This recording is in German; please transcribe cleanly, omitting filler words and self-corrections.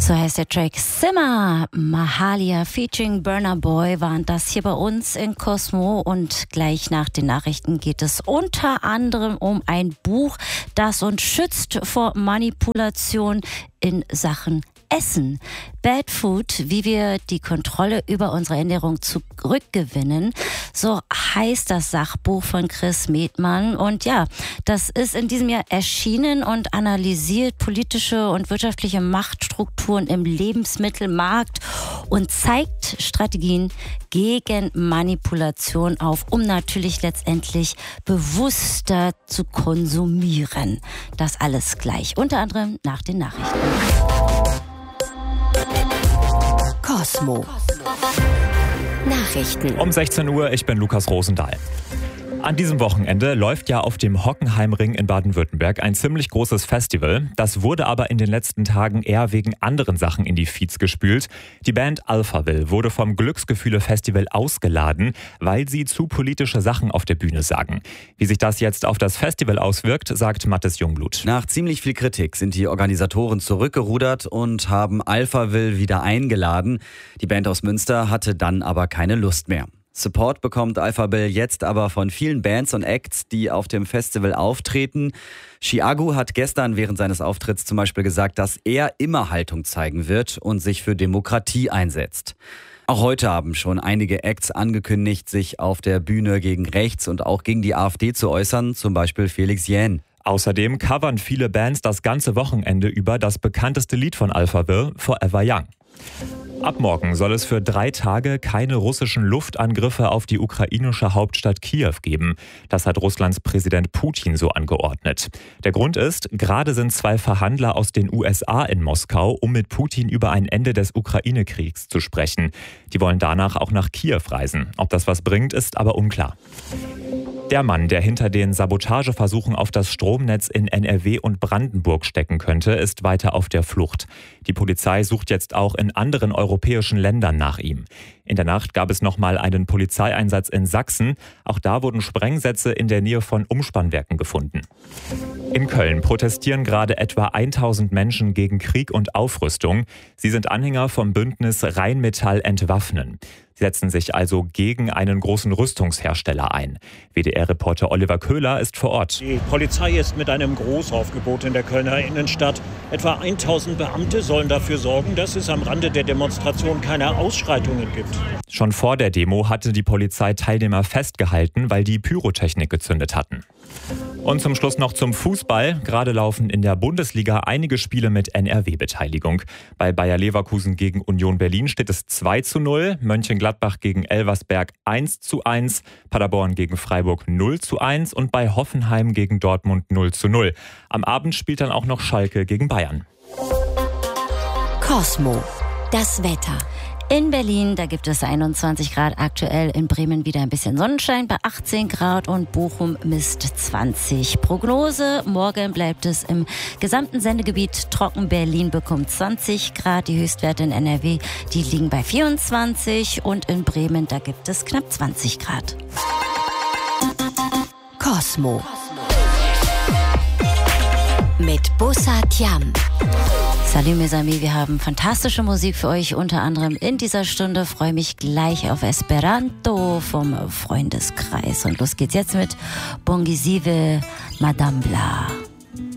So heißt der Track Simmer. Mahalia featuring Burna Boy waren das hier bei uns in Cosmo. Und gleich nach den Nachrichten geht es unter anderem um ein Buch, das uns schützt vor Manipulation in Sachen Essen. Bad Food, wie wir die Kontrolle über unsere Ernährung zurückgewinnen. So heißt das Sachbuch von Chris Medmann. Und ja, das ist in diesem Jahr erschienen und analysiert politische und wirtschaftliche Machtstrukturen im Lebensmittelmarkt und zeigt Strategien gegen Manipulation auf, um natürlich letztendlich bewusster zu konsumieren. Das alles gleich, unter anderem nach den Nachrichten. Cosmo. Nachrichten. Um 16 Uhr, ich bin Lukas Rosendahl. An diesem Wochenende läuft ja auf dem Hockenheimring in Baden-Württemberg ein ziemlich großes Festival. Das wurde aber in den letzten Tagen eher wegen anderen Sachen in die Feeds gespült. Die Band Alphaville wurde vom Glücksgefühle-Festival ausgeladen, weil sie zu politische Sachen auf der Bühne sagen. Wie sich das jetzt auf das Festival auswirkt, sagt Mathis Jungblut. Nach ziemlich viel Kritik sind die Organisatoren zurückgerudert und haben Alphaville wieder eingeladen. Die Band aus Münster hatte dann aber keine Lust mehr. Support bekommt Alphaville jetzt aber von vielen Bands und Acts, die auf dem Festival auftreten. Chiago hat gestern während seines Auftritts zum Beispiel gesagt, dass er immer Haltung zeigen wird und sich für Demokratie einsetzt. Auch heute haben schon einige Acts angekündigt, sich auf der Bühne gegen rechts und auch gegen die AfD zu äußern, zum Beispiel Felix Jähn. Außerdem covern viele Bands das ganze Wochenende über das bekannteste Lied von Alphaville, Forever Young. Ab morgen soll es für 3 Tage keine russischen Luftangriffe auf die ukrainische Hauptstadt Kiew geben. Das hat Russlands Präsident Putin so angeordnet. Der Grund ist, gerade sind 2 Verhandler aus den USA in Moskau, um mit Putin über ein Ende des Ukraine-Kriegs zu sprechen. Die wollen danach auch nach Kiew reisen. Ob das was bringt, ist aber unklar. Der Mann, der hinter den Sabotageversuchen auf das Stromnetz in NRW und Brandenburg stecken könnte, ist weiter auf der Flucht. Die Polizei sucht jetzt auch in anderen europäischen Ländern nach ihm. In der Nacht gab es nochmal einen Polizeieinsatz in Sachsen. Auch da wurden Sprengsätze in der Nähe von Umspannwerken gefunden. In Köln protestieren gerade etwa 1000 Menschen gegen Krieg und Aufrüstung. Sie sind Anhänger vom Bündnis Rheinmetall entwaffnen. Sie setzen sich also gegen einen großen Rüstungshersteller ein. WDR-Reporter Oliver Köhler ist vor Ort. Die Polizei ist mit einem Großaufgebot in der Kölner Innenstadt. Etwa 1000 Beamte sollen dafür sorgen, dass es am Rande der Demonstration keine Ausschreitungen gibt. Schon vor der Demo hatte die Polizei Teilnehmer festgehalten, weil die Pyrotechnik gezündet hatten. Und zum Schluss noch zum Fußball. Gerade laufen in der Bundesliga einige Spiele mit NRW-Beteiligung. Bei Bayer Leverkusen gegen Union Berlin steht es 2:0, Mönchengladbach gegen Elversberg 1:1, Paderborn gegen Freiburg 0:1 und bei Hoffenheim gegen Dortmund 0:0. Am Abend spielt dann auch noch Schalke gegen Bayern. Cosmo. Das Wetter. In Berlin, da gibt es 21 Grad aktuell, in Bremen wieder ein bisschen Sonnenschein bei 18 Grad und Bochum misst 20. Prognose, morgen bleibt es im gesamten Sendegebiet trocken. Berlin bekommt 20 Grad, die Höchstwerte in NRW, die liegen bei 24 und in Bremen, da gibt es knapp 20 Grad. Cosmo. Mit Bussard Yam. Salut mes amis, wir haben fantastische Musik für euch, unter anderem in dieser Stunde. Freue mich gleich auf Esperanto vom Freundeskreis. Und los geht's jetzt mit Bongisive Madame Bla.